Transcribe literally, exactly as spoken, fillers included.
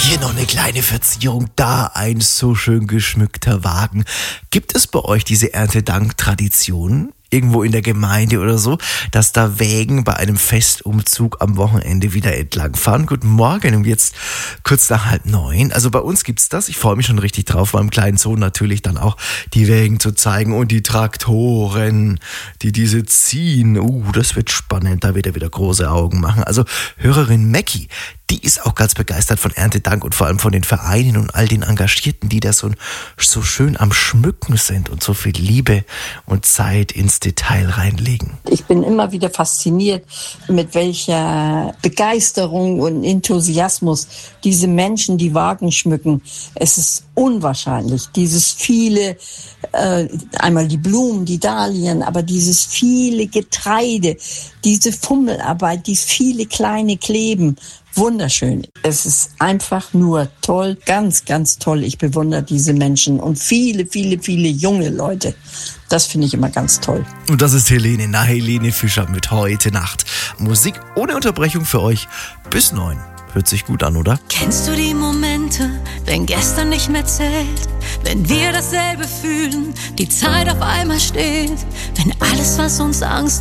Hier noch eine kleine Verzierung, da ein so schön geschmückter Wagen. Gibt es bei euch diese Erntedank-Tradition? Irgendwo in der Gemeinde oder so, dass da Wägen bei einem Festumzug am Wochenende wieder entlangfahren. Guten Morgen, und jetzt kurz nach halb neun. Also bei uns gibt's das. Ich freue mich schon richtig drauf, meinem kleinen Sohn natürlich dann auch die Wägen zu zeigen und die Traktoren, die diese ziehen. Uh, das wird spannend, da wird er wieder große Augen machen. Also Hörerin Mackie, die ist auch ganz begeistert von Erntedank und vor allem von den Vereinen und all den Engagierten, die da so, so schön am Schmücken sind und so viel Liebe und Zeit ins Detail reinlegen. Ich bin immer wieder fasziniert, mit welcher Begeisterung und Enthusiasmus diese Menschen die Wagen schmücken. Es ist unwahrscheinlich, dieses viele, äh, einmal die Blumen, die Dahlien, aber dieses viele Getreide, diese Fummelarbeit, die viele kleine Kleben. Wunderschön. Es ist einfach nur toll, ganz, ganz toll. Ich bewundere diese Menschen und viele, viele, viele junge Leute. Das finde ich immer ganz toll. Und das ist Helene, na Helene Fischer mit Heute Nacht. Musik ohne Unterbrechung für euch bis neun. Hört sich gut an, oder? Kennst du die Momente, wenn gestern nicht mehr zählt? Wenn wir dasselbe fühlen, die Zeit auf einmal steht? Wenn alles, was uns Angst